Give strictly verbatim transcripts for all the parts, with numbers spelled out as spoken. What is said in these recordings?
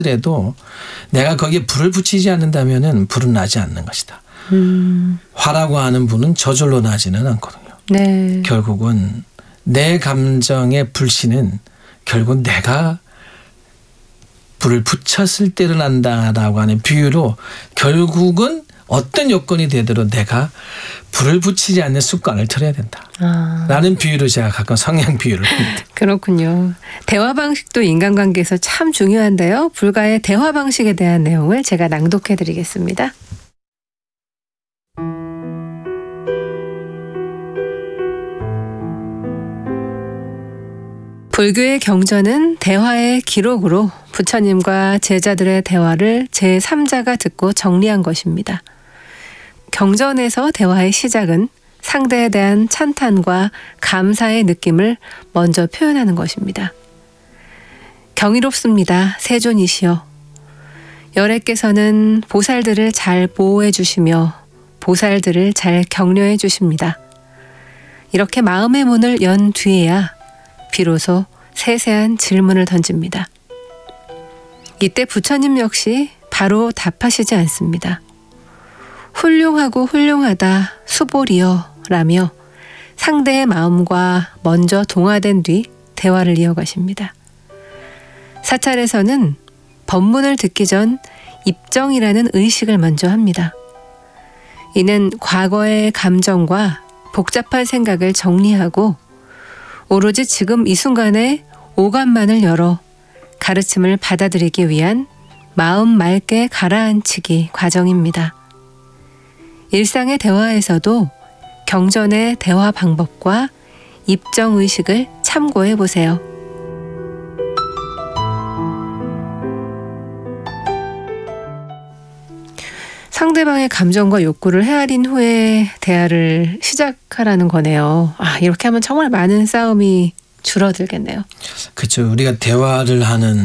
해도 내가 거기에 불을 붙이지 않는다면은 불은 나지 않는 것이다. 음. 화라고 하는 불은 저절로 나지는 않거든요. 네. 결국은 내 감정의 불씨는 결국 내가 불을 붙였을 때로 난다라고 하는 비유로 결국은 어떤 요건이 되도록 내가 불을 붙이지 않는 습관을 들여야 된다. 아. 라는 비유로 제가 가끔 성향 비유를 합니다. 그렇군요. 대화 방식도 인간관계에서 참 중요한데요. 불가의 대화 방식에 대한 내용을 제가 낭독해 드리겠습니다. 불교의 경전은 대화의 기록으로 부처님과 제자들의 대화를 제삼자가 듣고 정리한 것입니다. 경전에서 대화의 시작은 상대에 대한 찬탄과 감사의 느낌을 먼저 표현하는 것입니다. 경이롭습니다. 세존이시여. 열애께서는 보살들을 잘 보호해 주시며 보살들을 잘 격려해 주십니다. 이렇게 마음의 문을 연 뒤에야 비로소 세세한 질문을 던집니다. 이때 부처님 역시 바로 답하시지 않습니다. 훌륭하고 훌륭하다 수보리여 라며 상대의 마음과 먼저 동화된 뒤 대화를 이어가십니다. 사찰에서는 법문을 듣기 전 입정이라는 의식을 먼저 합니다. 이는 과거의 감정과 복잡한 생각을 정리하고 오로지 지금 이 순간에 오감만을 열어 가르침을 받아들이기 위한 마음 맑게 가라앉히기 과정입니다. 일상의 대화에서도 경전의 대화 방법과 입정의식을 참고해 보세요. 상대방의 감정과 욕구를 헤아린 후에 대화를 시작하라는 거네요. 아, 이렇게 하면 정말 많은 싸움이 줄어들겠네요. 그렇죠. 우리가 대화를 하는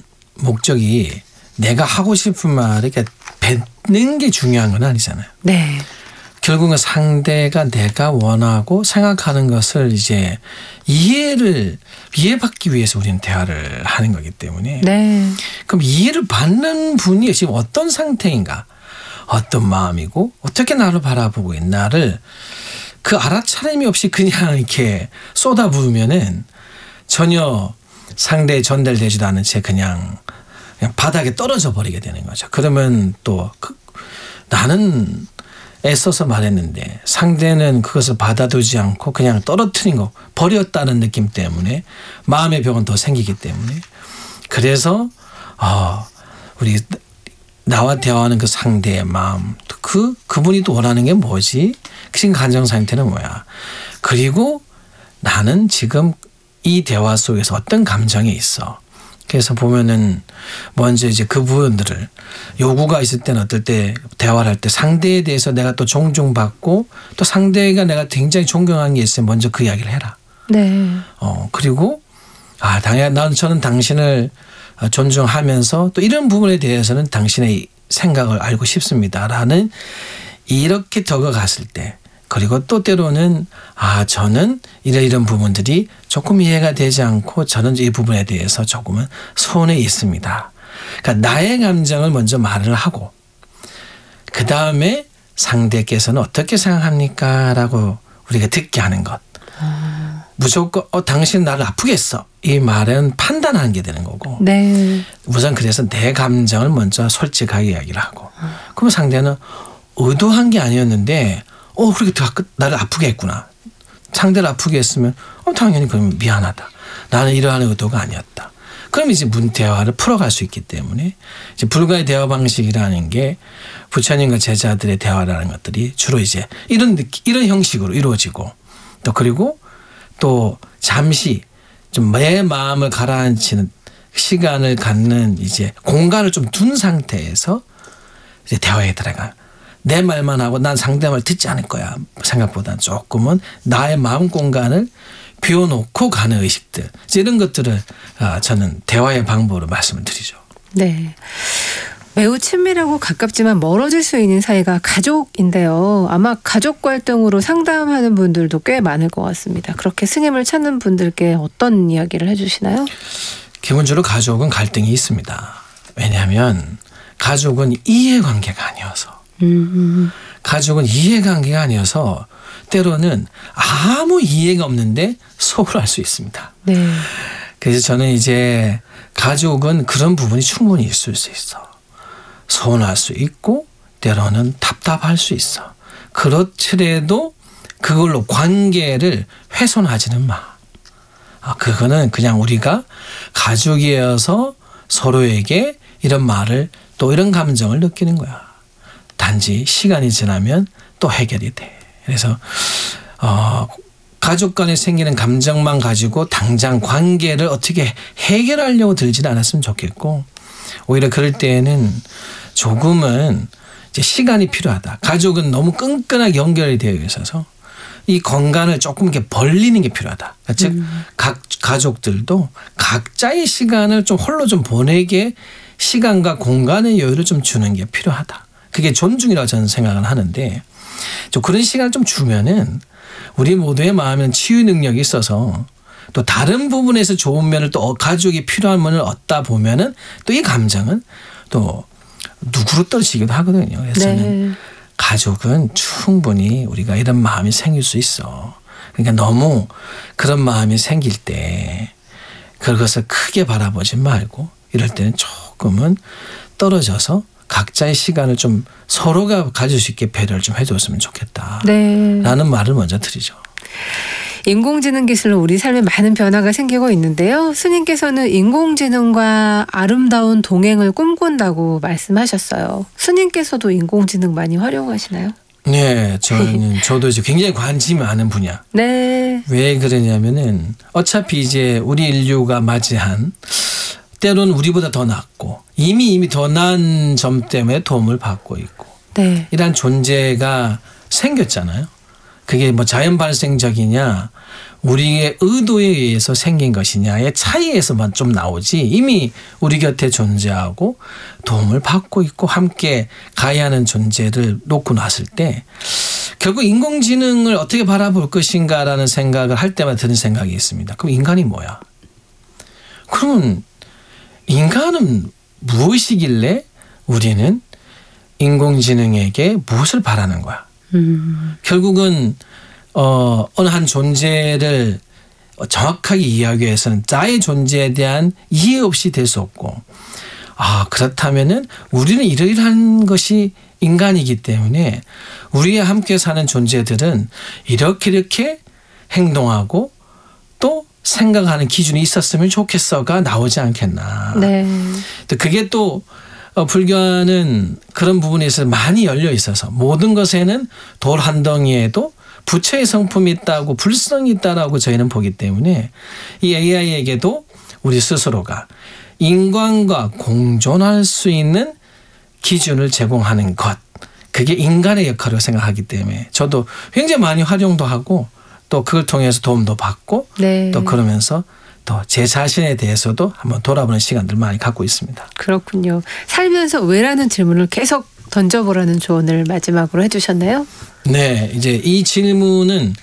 목적이 내가 하고 싶은 말을 이렇게 뱉는 게 중요한 건 아니잖아요. 네. 결국은 상대가 내가 원하고 생각하는 것을 이제 이해를 이해받기 위해서 우리는 대화를 하는 거기 때문에. 네. 그럼 이해를 받는 분이 지금 어떤 상태인가, 어떤 마음이고 어떻게 나를 바라보고 있나를 그 알아차림이 없이 그냥 이렇게 쏟아부으면은 전혀 상대에 전달되지도 않은 채 그냥, 그냥 바닥에 떨어져 버리게 되는 거죠. 그러면 또 그, 나는 애써서 말했는데 상대는 그것을 받아들이지 않고 그냥 떨어뜨린 거, 버렸다는 느낌 때문에 마음의 병은 더 생기기 때문에, 그래서 어, 우리 나와 대화하는 그 상대의 마음, 그 그분이 또 원하는 게 뭐지? 지금 감정 상태는 뭐야? 그리고 나는 지금 이 대화 속에서 어떤 감정이 있어? 그래서 보면은 먼저 이제 그 부분들을 요구가 있을 때는 어떨 때 대화를 할 때 상대에 대해서 내가 또 존중받고 또 상대가 내가 굉장히 존경하는 게 있으면 먼저 그 이야기를 해라. 네. 어 그리고 아 당연 난 저는 당신을 존중하면서 또 이런 부분에 대해서는 당신의 생각을 알고 싶습니다라는 이렇게 적어갔을 때, 그리고 또 때로는 아 저는 이런 이런 부분들이 조금 이해가 되지 않고 저는 이 부분에 대해서 조금은 손해 있습니다. 그러니까 나의 감정을 먼저 말을 하고 그 다음에 상대께서는 어떻게 생각합니까? 라고 우리가 듣게 하는 것. 아. 무조건 어 당신 나를 아프게 했어. 이 말은 판단하는 게 되는 거고. 네. 우선 그래서 내 감정을 먼저 솔직하게 이야기를 하고. 그러면 상대는 의도한 게 아니었는데 어 그렇게 나를 아프게 했구나. 상대를 아프게 했으면 어 당연히 그러면 미안하다. 나는 이러한 의도가 아니었다. 그럼 이제 문 대화를 풀어갈 수 있기 때문에 이제 불가의 대화 방식이라는 게 부처님과 제자들의 대화라는 것들이 주로 이제 이런 느낌, 이런 형식으로 이루어지고, 또 그리고 또 잠시 좀 내 마음을 가라앉히는 시간을 갖는 이제 공간을 좀 둔 상태에서 이제 대화에 들어가. 내 말만 하고 난 상대 말 듣지 않을 거야 생각보다는 조금은 나의 마음 공간을 비워놓고 가는 의식들, 이런 것들을 저는 대화의 방법으로 말씀을 드리죠. 네. 매우 친밀하고 가깝지만 멀어질 수 있는 사이가 가족인데요. 아마 가족 갈등으로 상담하는 분들도 꽤 많을 것 같습니다. 그렇게 스님을 찾는 분들께 어떤 이야기를 해주시나요? 기본적으로 가족은 갈등이 있습니다. 왜냐하면 가족은 이해관계가 아니어서 음. 가족은 이해관계가 아니어서 때로는 아무 이해가 없는데 서운할 수 있습니다. 네. 그래서 저는 이제 가족은 그런 부분이 충분히 있을 수 있어. 서운할 수 있고 때로는 답답할 수 있어. 그렇더라도 그걸로 관계를 훼손하지는 마. 아, 그거는 그냥 우리가 가족이어서 서로에게 이런 말을 또 이런 감정을 느끼는 거야. 단지 시간이 지나면 또 해결이 돼. 그래서 어, 가족 간에 생기는 감정만 가지고 당장 관계를 어떻게 해결하려고 들지는 않았으면 좋겠고 오히려 그럴 때에는 조금은 이제 시간이 필요하다. 가족은 너무 끈끈하게 연결이 되어 있어서 이 공간을 조금 이렇게 벌리는 게 필요하다. 즉, 음. 각 가족들도 각자의 시간을 좀 홀로 좀 보내게 시간과 공간의 여유를 좀 주는 게 필요하다. 그게 존중이라고 저는 생각을 하는데 좀 그런 시간을 좀 주면은 우리 모두의 마음에는 치유 능력이 있어서 또 다른 부분에서 좋은 면을 또 가족이 필요한 면을 얻다 보면은 또 이 감정은 또 누구로 떨어지기도 하거든요. 그래서 저는 네. 가족은 충분히 우리가 이런 마음이 생길 수 있어. 그러니까 너무 그런 마음이 생길 때 그것을 크게 바라보지 말고 이럴 때는 조금은 떨어져서 각자의 시간을 좀 서로가 가질 수 있게 배려를 좀 해줬으면 좋겠다. 네. 라는 말을 먼저 드리죠. 인공지능 기술로 우리 삶에 많은 변화가 생기고 있는데요. 스님께서는 인공지능과 아름다운 동행을 꿈꾼다고 말씀하셨어요. 스님께서도 인공지능 많이 활용하시나요? 네, 저는 저도 이제 굉장히 관심이 많은 분야. 네. 왜 그러냐면은 어차피 이제 우리 인류가 맞이한 때로는 우리보다 더 낫고 이미 이미 더 나은 점 때문에 도움을 받고 있고 네. 이런 존재가 생겼잖아요. 그게 뭐 자연 발생적이냐 우리의 의도에 의해서 생긴 것이냐의 차이에서만 좀 나오지 이미 우리 곁에 존재하고 도움을 받고 있고 함께 가야 하는 존재를 놓고 놨을 때 결국 인공지능을 어떻게 바라볼 것인가라는 생각을 할 때마다 드는 생각이 있습니다. 그럼 인간이 뭐야? 그러면 인간은 무엇이길래 우리는 인공지능에게 무엇을 바라는 거야? 음. 결국은 어, 어느 한 존재를 정확하게 이해하기 위해서는 자의 존재에 대한 이해 없이 될 수 없고 아 그렇다면은 우리는 이러이러한 것이 인간이기 때문에 우리와 함께 사는 존재들은 이렇게 이렇게 행동하고 또 생각하는 기준이 있었으면 좋겠어가 나오지 않겠나. 네. 또 그게 또 어, 불교는 그런 부분에 있어서 많이 열려 있어서 모든 것에는 돌 한 덩이에도 부처의 성품이 있다고 불성이 있다라고 저희는 보기 때문에 이 에이아이에게도 우리 스스로가 인간과 공존할 수 있는 기준을 제공하는 것 그게 인간의 역할을 생각하기 때문에 저도 굉장히 많이 활용도 하고 또 그걸 통해서 도움도 받고 네. 또 그러면서 또 제 자신에 대해서도 한번 돌아보는 시간들을 많이 갖고 있습니다. 그렇군요. 살면서 왜라는 질문을 계속 던져보라는 조언을 마지막으로 해주셨나요? 네, 이제 이 질문은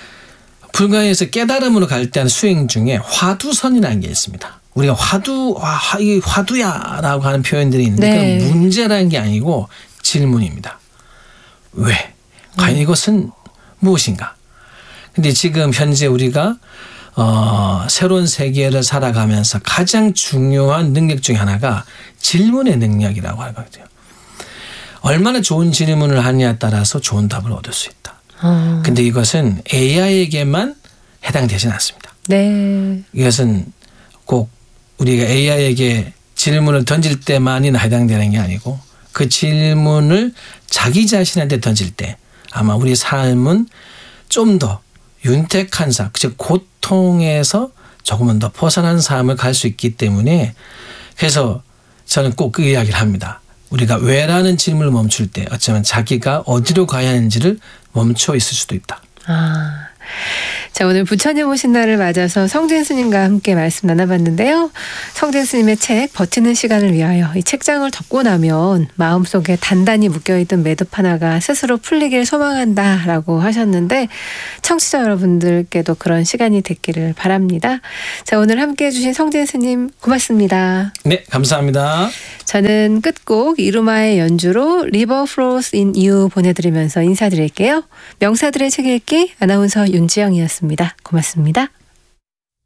불가에서 깨달음으로 갈 때 하는 수행 중에 화두선이라는 게 있습니다. 우리가 화두, 와, 이 화두야라고 하는 표현들이 있는데 네. 그건 문제라는 게 아니고 질문입니다. 왜? 과연 음. 이것은 무엇인가? 근데 지금 현재 우리가 어, 새로운 세계를 살아가면서 가장 중요한 능력 중에 하나가 질문의 능력이라고 하거든요. 얼마나 좋은 질문을 하느냐에 따라서 좋은 답을 얻을 수 있다. 어. 근데 이것은 에이아이에게만 해당되지는 않습니다. 네. 이것은 꼭 우리가 에이아이에게 질문을 던질 때만이나 해당되는 게 아니고 그 질문을 자기 자신한테 던질 때 아마 우리 삶은 좀 더 윤택한 삶, 즉 고통에서 조금은 더 벗어난 삶을 갈 수 있기 때문에 그래서 저는 꼭 그 이야기를 합니다. 우리가 왜라는 질문을 멈출 때 어쩌면 자기가 어디로 가야 하는지를 멈춰 있을 수도 있다. 아, 자, 오늘 부처님 오신 날을 맞아서 성진 스님과 함께 말씀 나눠봤는데요. 성진 스님의 책 버티는 시간을 위하여 이 책장을 덮고 나면 마음속에 단단히 묶여있던 매듭 하나가 스스로 풀리길 소망한다라고 하셨는데 청취자 여러분들께도 그런 시간이 됐기를 바랍니다. 자, 오늘 함께해 주신 성진 스님 고맙습니다. 네, 감사합니다. 저는 끝곡 이루마의 연주로 River Flows in You 보내드리면서 인사드릴게요. 명사들의 책 읽기 아나운서 윤지영이었습니다. 고맙습니다.